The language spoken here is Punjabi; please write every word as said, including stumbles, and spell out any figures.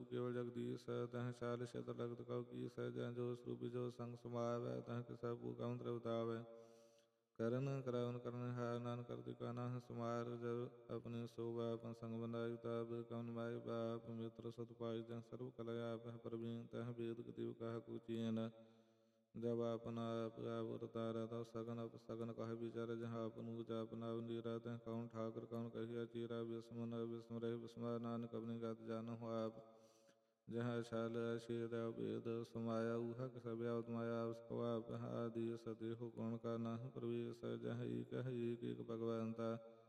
ਕੇਵਲ ਜਗਦੀਸ਼ ਤਹ ਸ਼ਾਲ ਛਤਰ ਲਗਤ ਕਉ ਕੀਸ ਜਹ ਜੋ ਸਰੂਪੀ ਜੋ ਸੰਗ ਸਮਾਵੈ ਤਹ ਕਿਸੈ ਭੂਕਮ ਤ੍ਰਿਵਤਾਵੈ ਕਰਨ ਕਰਾਵਨ ਕਰਨ ਹਾਰ ਨਾਨਕ ਕਰਤਿ ਕਾ ਨਾਹ ਸਮਾਰ ਜਬ ਆਪਣੀ ਸੋਭਾ ਆਪਨ ਸੰਗ ਬੰਦਾਈ ਤਾਬ ਕਵਨ ਮਾਇ ਬਾਪ ਮਿੱਤਰ ਸਤ ਪਾਇ ਜਹ ਸਰਬ ਕਲ ਆਪ ਹੈ ਪ੍ਰਵੀਨ ਤਹ ਵੇਦ ਕਤਿਵ ਕਹ ਕੁਚੀਨ ਜਬ ਆਪਨ ਆਪ ਆਪ ਤਾਰਾ ਤਬ ਸਗਨ ਅਪ ਸਗਨ ਕਹ ਵਿਚਾਰ ਜਹ ਆਪਨੂ ਜਾਪ ਨਾਵ ਨੀਰਾ ਤਹ ਕਉਨ ਠਾਕੁਰ ਕਉਨ ਕਹੀਆ ਚੀਰਾ ਬਿਸਮ ਨ ਬਿਸਮ ਰਹਿ ਬਿਸਮਾ ਨਾਨਕ ਆਪਣੀ ਗਤ ਜਾਨਹੁ ਆਪ ਜਹ ਛਾਲ ਸ਼ੀਰ ਵੇਦ ਸਮਾਇਆ ਊਹਕ ਸਭ ਆਵਤ ਮਾਇਆ ਉਸ ਕੋ ਆਪ ਆਦਿ ਸਤਿ ਹੋ ਕੌਣ ਕਾ ਨਾਹ ਪ੍ਰਵੇਸ਼ ਜਹ ਏਕ ਹੈ ਏਕ ਏਕ ਭਗਵੰਤਾ